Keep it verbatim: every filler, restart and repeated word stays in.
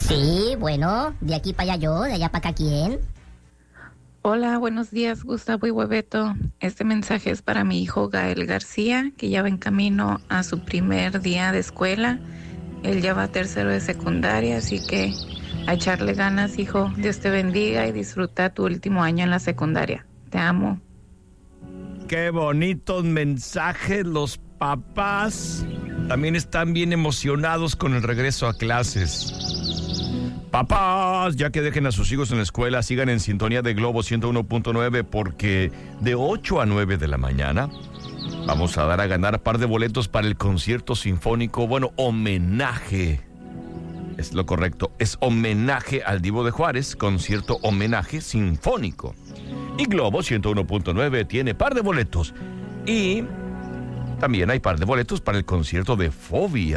Sí, bueno, de aquí para allá yo, de allá para acá quién. Hola, buenos días, Gustavo y Hueveto. Este mensaje es para mi hijo Gael García, que ya va en camino a su primer día de escuela. Él ya va a tercero de secundaria, así que a echarle ganas, hijo. Dios te bendiga y disfruta tu último año en la secundaria. Te amo. Qué bonitos mensajes. Los papás también están bien emocionados con el regreso a clases. Papás, ya que dejen a sus hijos en la escuela, sigan en sintonía de Globo ciento uno punto nueve, porque de ocho a nueve de la mañana vamos a dar a ganar par de boletos para el concierto sinfónico, bueno, homenaje. Es lo correcto, es homenaje al Divo de Juárez, concierto homenaje sinfónico. Y Globo ciento uno punto nueve tiene par de boletos. Y también hay par de boletos para el concierto de Fobia.